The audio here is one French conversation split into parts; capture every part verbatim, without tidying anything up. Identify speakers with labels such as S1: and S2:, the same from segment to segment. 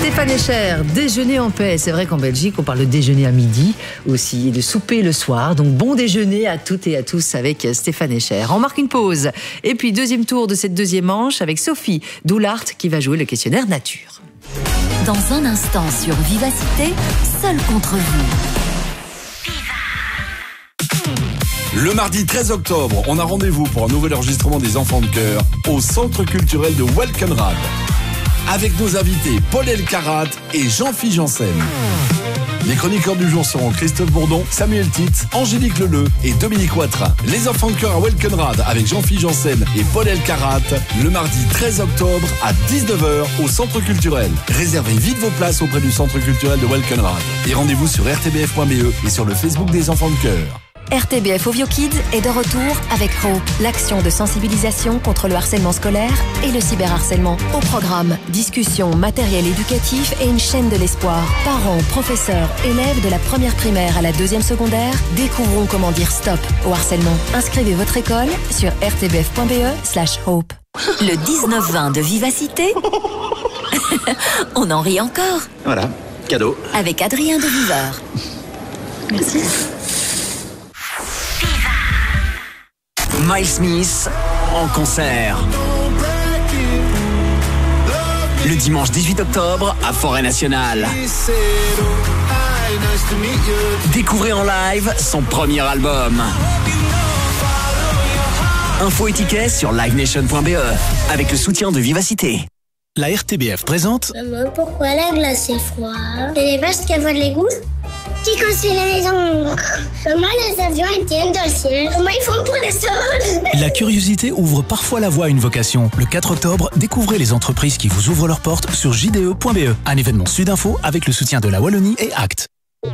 S1: Stéphane Escher, déjeuner en paix. C'est vrai qu'en Belgique, on parle de déjeuner à midi aussi et de souper le soir. Donc bon déjeuner à toutes et à tous avec Stéphane Escher. On marque une pause. Et puis deuxième tour de cette deuxième manche avec Sophie Doulart qui va jouer le questionnaire nature.
S2: Dans un instant sur Vivacité, seul contre vous.
S3: Le mardi treize octobre, on a rendez-vous pour un nouvel enregistrement des Enfants de Cœur au Centre culturel de Welkenrad. Avec nos invités Paul Elkarat et Jean-Philippe Janssen. Les chroniqueurs du jour seront Christophe Bourdon, Samuel Titz, Angélique Leleu et Dominique Watrin. Les Enfants de Cœur à Welkenrad avec Jean-Philippe Janssen et Paul Elkarat le mardi treize octobre à dix-neuf heures au Centre culturel. Réservez vite vos places auprès du Centre culturel de Welkenrad. Et rendez-vous sur r t b f point b e et sur le Facebook des Enfants de Cœur.
S2: R T B F Ovio Kids est de retour avec Hope, l'action de sensibilisation contre le harcèlement scolaire et le cyberharcèlement. Au programme, discussions, matériel éducatif et une chaîne de l'espoir. Parents, professeurs, élèves de la première primaire à la deuxième secondaire, découvrons comment dire stop au harcèlement. Inscrivez votre école sur r t b f point b e slash hope. Le dix-neuf vingt de Vivacité, on en rit encore.
S4: Voilà, cadeau.
S2: Avec Adrien de Viveur.
S5: Merci.
S6: Miles Smith en concert. Le dimanche dix-huit octobre à Forêt Nationale. Découvrez en live son premier album. Infos et tickets sur live nation point b e avec le soutien de Vivacité.
S7: La R T B F présente.
S8: Maman, pourquoi la glace est froide? C'est les vaches qui avouent les goûts? Qui construit les maisons? Comment les avions étaient dans le ciel? Comment ils font pour les sols?
S7: La curiosité ouvre parfois la voie à une vocation. Le quatre octobre, découvrez les entreprises qui vous ouvrent leurs portes sur j d e point b e. Un événement Sudinfo avec le soutien de la Wallonie et Act.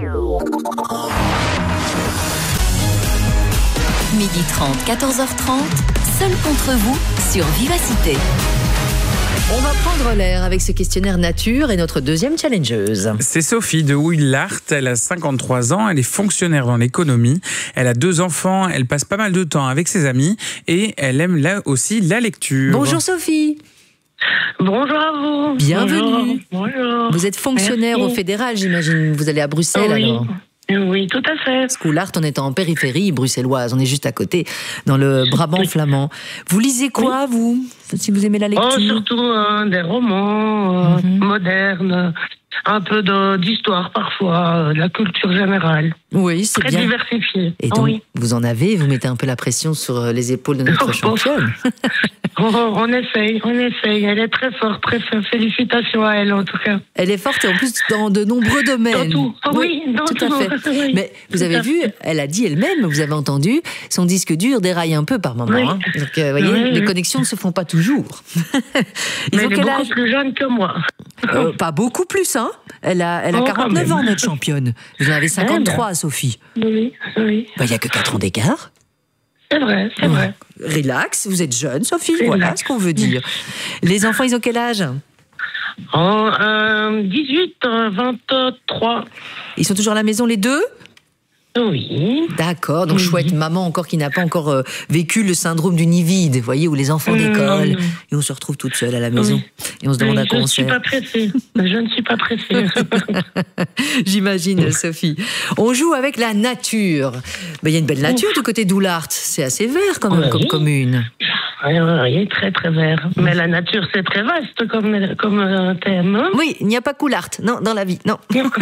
S2: midi trente, quatorze heures trente, seul contre vous sur Vivacité.
S1: On va prendre l'air avec ce questionnaire nature et notre deuxième challengeuse.
S9: C'est Sophie de Houillart, elle a cinquante-trois ans, elle est fonctionnaire dans l'économie, elle a deux enfants, elle passe pas mal de temps avec ses amis et elle aime là aussi la lecture.
S1: Bonjour Sophie.
S5: Bonjour à vous.
S1: Bienvenue.
S5: Bonjour. Bonjour.
S1: Vous êtes fonctionnaire
S5: Merci.
S1: au fédéral, j'imagine. Vous allez à Bruxelles
S5: oui.
S1: alors.
S5: Oui, tout à fait.
S1: Schoolart, on est en périphérie bruxelloise, on est juste à côté, dans le Brabant
S5: oui.
S1: flamand. Vous lisez quoi, oui. vous, si vous aimez la lecture?
S5: Oh, surtout euh, des romans euh,
S1: mm-hmm.
S5: modernes, un peu de, d'histoire parfois, euh, de la culture générale.
S1: Oui, c'est
S5: très
S1: bien.
S5: diversifié.
S1: Et donc,
S5: oui.
S1: vous en avez, vous mettez un peu la pression sur les épaules de notre championne.
S5: on, on essaye, on essaye. Elle est très forte, très félicitations à elle en tout cas.
S1: Elle est forte et en plus dans de nombreux domaines.
S5: Dans tout, oui,
S1: oui
S5: dans
S1: tout,
S5: tout
S1: à fait.
S5: Oui,
S1: mais vous avez vu, elle a dit elle-même, vous avez entendu, son disque dur déraille un peu par moment.
S5: Oui.
S1: Hein. Donc, euh, voyez,
S5: oui,
S1: les
S5: oui.
S1: connexions ne se font pas toujours.
S5: Mais elle est beaucoup âge plus jeune que moi.
S1: Euh, pas beaucoup plus, hein. Elle a, elle a
S5: oh,
S1: quarante-neuf ans, notre championne. Vous en avez cinquante-trois,
S5: ben.
S1: Sophie.
S5: Oui, oui.
S1: Il bah, n'y a que quatre ans d'écart.
S5: C'est vrai, c'est ouais. vrai.
S1: Relax, vous êtes jeune, Sophie.
S5: Relax.
S1: Voilà ce qu'on veut dire. Les enfants, ils ont quel âge?
S5: oh, euh, dix-huit, vingt-trois.
S1: Ils sont toujours à la maison, les deux?
S5: Oui.
S1: D'accord, donc
S5: oui.
S1: chouette maman encore qui n'a pas encore euh, vécu le syndrome du nid vide, vous voyez, où les enfants mmh, décollent mmh. et on se retrouve toute seule à la maison. Oui. Et on se demande
S5: oui,
S1: à quoi on sert.
S5: Je ne suis pas pressée. Je ne suis pas pressée.
S1: J'imagine, Sophie. On joue avec la nature. Ben, il y a une belle nature du côté d'Houillart. C'est assez vert quand même oui. comme commune.
S5: Oui, il est très très vert. Mais la nature, c'est très vaste comme, comme euh, thème. Hein
S1: oui, il n'y a pas qu'Houillart, non, dans la vie, non.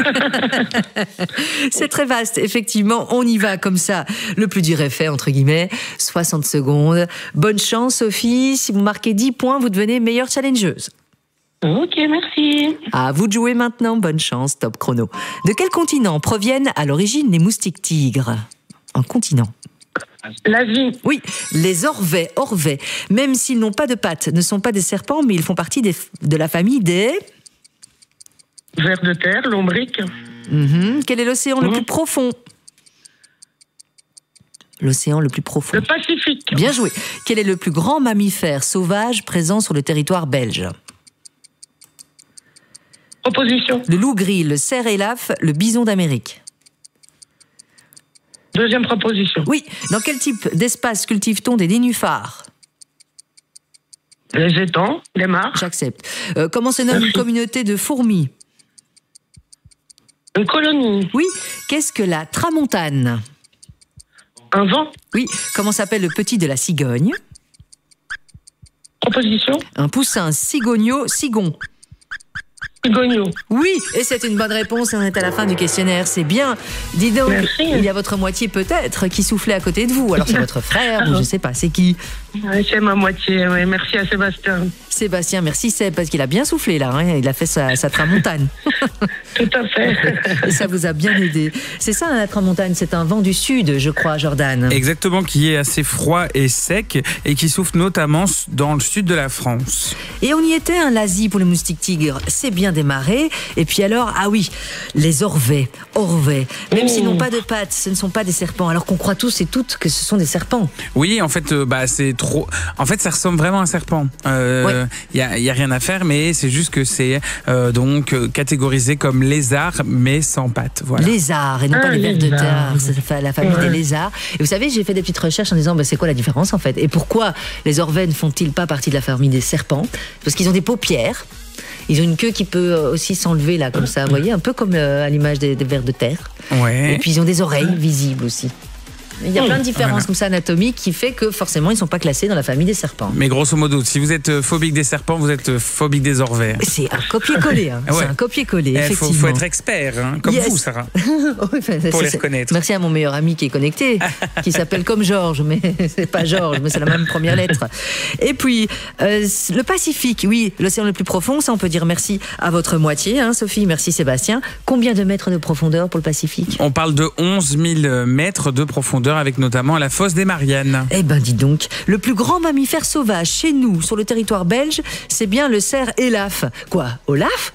S1: C'est très vaste, effectivement. On y va comme ça. Le plus dur est fait, entre guillemets. soixante secondes. Bonne chance, Sophie. Si vous marquez dix points, vous devenez meilleure challengeuse.
S5: Ok, merci.
S1: À vous de jouer maintenant. Bonne chance, top chrono. De quel continent proviennent à l'origine les moustiques tigres? Un continent.
S5: L'Asie.
S1: Oui, les orvets, orvets, même s'ils n'ont pas de pattes, ne sont pas des serpents, mais ils font partie des, de la famille des...
S5: Vers de terre, lombriques.
S1: Mmh. Quel est l'océan mmh. le plus profond? L'océan le plus profond.
S5: Le Pacifique.
S1: Bien joué. Quel est le plus grand mammifère sauvage présent sur le territoire belge?
S5: Proposition.
S1: Le loup gris, le cerf élaphe, le bison d'Amérique.
S5: Deuxième proposition.
S1: Oui. Dans quel type d'espace cultive-t-on des nénuphars?
S5: Les étangs, les mares.
S1: J'accepte. Euh, comment se nomme
S5: Merci.
S1: une communauté de fourmis?
S5: Une colonie.
S1: Oui. Qu'est-ce que la tramontane?
S5: Un vent.
S1: Oui. Comment s'appelle le petit de la cigogne?
S5: Proposition.
S1: Un poussin cigogno cigon.
S5: Cigogno.
S1: Oui, et c'est une bonne réponse. On est à la fin du questionnaire, c'est bien. Dis donc,
S5: Merci.
S1: il y a votre moitié peut-être qui soufflait à côté de vous. Alors c'est votre frère ou je sais pas, c'est qui?
S5: Ouais, c'est ma moitié, oui. Merci à Sébastien.
S1: Sébastien, merci Seb, parce qu'il a bien soufflé là, hein, il a fait sa, sa tramontane.
S5: Tout à fait.
S1: Et ça vous a bien aidé. C'est ça la tramontane, c'est un vent du sud, je crois, Jordan.
S9: Exactement, qui est assez froid et sec et qui souffle notamment dans le sud de la France.
S1: Et on y était, un l'Asie pour les moustiques tigres, c'est bien démarré. Et puis alors, ah oui, les orvets, orvets, même
S5: Oh.
S1: s'ils n'ont pas de pattes, ce ne sont pas des serpents, alors qu'on croit tous et toutes que ce sont des serpents.
S9: Oui, en fait, euh, bah, c'est trop. En fait, ça ressemble vraiment à un serpent. Il euh, y, a, y a rien à faire, mais c'est juste que c'est euh, donc euh, catégorisé comme lézard, mais sans pattes. Voilà.
S1: Lézards et non
S5: Ah,
S1: pas les vers de
S5: lézards.
S1: terre, c'est la famille
S5: Ouais.
S1: des lézards. Et vous savez, j'ai fait des petites recherches en disant bah, c'est quoi la différence en fait? Et pourquoi les orvets ne font-ils pas partie de la famille des serpents? Parce qu'ils ont des paupières. Ils ont une queue qui peut aussi s'enlever là comme ça, vous voyez, un peu comme euh, à l'image des, des vers de terre.
S9: Ouais.
S1: Et puis ils ont des oreilles visibles aussi. Il y a plein de différences
S9: Voilà.
S1: comme ça anatomiques qui fait que forcément ils ne sont pas classés dans la famille des serpents.
S9: Mais grosso modo, si vous êtes euh, phobique des serpents, vous êtes euh, phobique des orvets.
S1: C'est un copier-coller, hein.
S9: Ouais.
S1: C'est un copier-coller,
S9: Il faut,
S1: effectivement.
S9: faut être expert, hein, comme
S1: Yes.
S9: vous, Sarah.
S1: Oui, enfin,
S9: Pour
S1: c'est-
S9: les
S1: c'est-
S9: reconnaître.
S1: Merci à mon meilleur ami qui est connecté, qui s'appelle comme Georges, mais c'est pas Georges, mais c'est la même première lettre. Et puis, euh, le Pacifique, oui, l'océan le plus profond, ça on peut dire merci à votre moitié, hein, Sophie, merci Sébastien. Combien de mètres de profondeur pour le Pacifique?
S9: On parle de onze mille mètres de profondeur avec notamment la fosse des Mariannes.
S1: Eh ben dis donc, le plus grand mammifère sauvage chez nous, sur le territoire belge, c'est bien le cerf Elaf. Quoi, Olaf?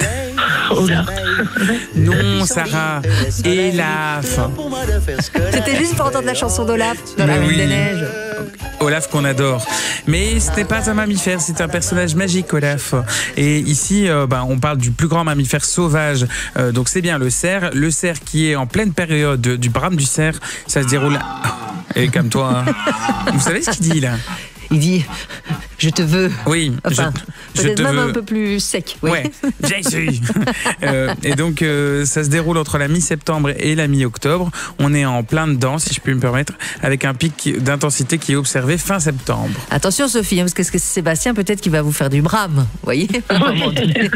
S9: Non, Sarah, Elaf.
S1: C'était juste pour entendre la chanson d'Olaf dans la
S9: Mais
S1: Reine
S9: oui.
S1: des Neiges.
S9: Olaf qu'on adore. Mais ce n'est pas un mammifère, c'est un personnage magique, Olaf. Et ici, euh, bah, on parle du plus grand mammifère sauvage. Euh, donc c'est bien le cerf. Le cerf qui est en pleine période du brame du cerf. Ça se déroule... Et comme toi, hein. Vous savez ce qu'il dit là?
S1: Il dit, je te veux.
S9: Oui,
S1: Enfin,
S9: je, je
S1: peut-être
S9: te
S1: même
S9: veux.
S1: un peu plus sec. Oui.
S9: Ouais, j'ai su. Euh, et donc, euh, ça se déroule entre la mi-septembre et la mi-octobre. On est en plein dedans, si je puis me permettre, avec un pic qui- d'intensité qui est observé fin septembre.
S1: Attention Sophie, hein, parce que c'est Sébastien peut-être qu'il va vous faire du brame, vous voyez à un moment donné.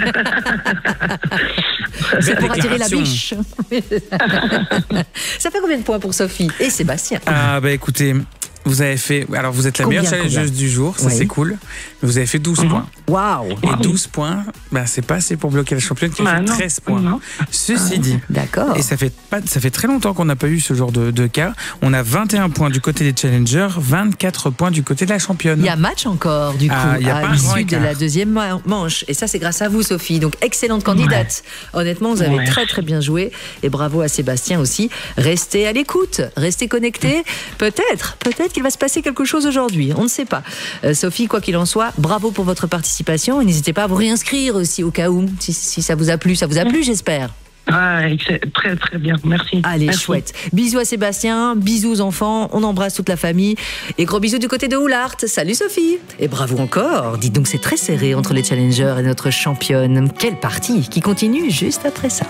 S1: C'est pour attirer la
S9: déclaration.
S1: biche. Ça fait combien de points pour Sophie et Sébastien?
S9: Ah, bah écoutez, vous avez fait. Alors, vous êtes la
S1: Combien,
S9: meilleure challengeuse
S1: combien
S9: du jour, ça
S1: Oui.
S9: c'est cool. Vous avez fait douze points.
S1: Waouh.
S9: Et douze points, bah, c'est pas assez pour bloquer la championne qui a
S5: Bah
S9: fait
S5: non,
S9: treize points.
S5: non.
S9: Ceci dit.
S1: D'accord.
S9: Et ça fait, pas, ça fait très longtemps qu'on n'a pas eu ce genre de, de cas. On a vingt et un points du côté des challengers, vingt-quatre points du côté de la championne.
S1: Il y a match encore, du coup,
S9: Ah, il y a pas
S1: à
S9: un grand
S1: l'issue de
S9: écart.
S1: la deuxième ma- manche. Et ça, c'est grâce à vous, Sophie. Donc, excellente candidate. Honnêtement, vous avez
S5: Ouais.
S1: très, très bien joué. Et bravo à Sébastien aussi. Restez à l'écoute, restez connectés. Peut-être, peut-être qu'il va se passer quelque chose aujourd'hui. On ne sait pas. Euh, Sophie, quoi qu'il en soit, bravo pour votre participation. Et n'hésitez pas à vous réinscrire aussi au cas où, si, si ça vous a plu. Ça vous a plu, j'espère.
S5: Ah, c'est très très bien, merci.
S1: Allez,
S5: Merci.
S1: chouette. Bisous à Sébastien, bisous aux enfants, on embrasse toute la famille. Et gros bisous du côté de Oulart. Salut Sophie. Et bravo encore. Dites donc, c'est très serré entre les challengers et notre championne. Quelle partie qui continue juste après ça.